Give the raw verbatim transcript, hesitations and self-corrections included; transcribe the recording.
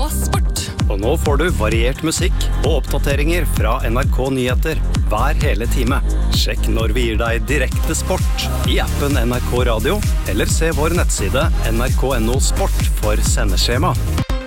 Sport. Og nå får du variert musikk og oppdateringer fra N R K Nyheter hver hele time. Sjekk når vi gir deg direkte sport i appen N R K Radio, eller se vår nettside N R K punktum no sport for sendeskjema.